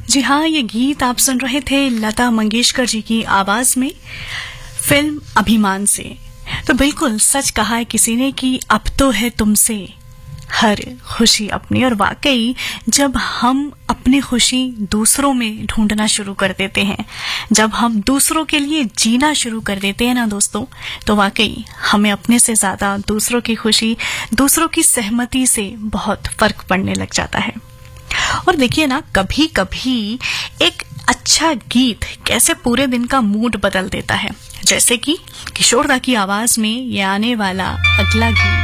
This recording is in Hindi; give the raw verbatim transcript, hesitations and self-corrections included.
जी हाँ, ये गीत आप सुन रहे थे लता मंगेशकर जी की आवाज में फिल्म अभिमान से। तो बिल्कुल सच कहा है किसी ने कि अब तो है तुमसे हर खुशी अपनी। और वाकई जब हम अपनी खुशी दूसरों में ढूंढना शुरू कर देते हैं, जब हम दूसरों के लिए जीना शुरू कर देते हैं ना दोस्तों, तो वाकई हमें अपने से ज्यादा दूसरों की खुशी, दूसरों की सहमति से बहुत फर्क पड़ने लग जाता है। और देखिए ना, कभी कभी एक अच्छा गीत कैसे पूरे दिन का मूड बदल देता है। जैसे कि किशोर दा की आवाज में ये आने वाला अगला गीत।